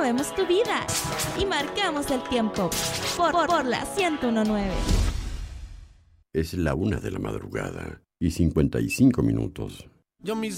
movemos tu vida y marcamos el tiempo por la 101.9. Es la 1 de la madrugada y 55 minutos. Yo mis